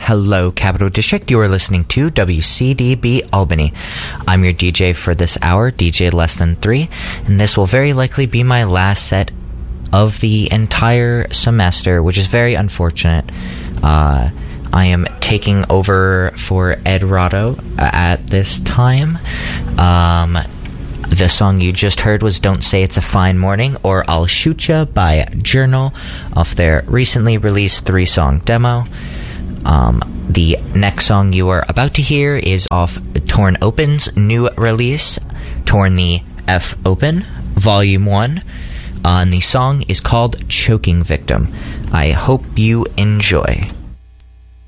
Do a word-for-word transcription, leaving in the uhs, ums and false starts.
Hello, Capital District. You are listening to W C D B Albany. I'm your D J for this hour, D J Less Than Three, and this will very likely be my last set of the entire semester, which is very unfortunate. Uh, I am taking over for Ed Rado at this time. Um, the song you just heard was Don't Say It's a Fine Morning or I'll Shoot Ya by Journal off their recently released three-song demo. Um, the next song you are about to hear is off Torn Open's new release, Torn the F Open, Volume one. Uh, and the song is called Choking Victim. I hope you enjoy.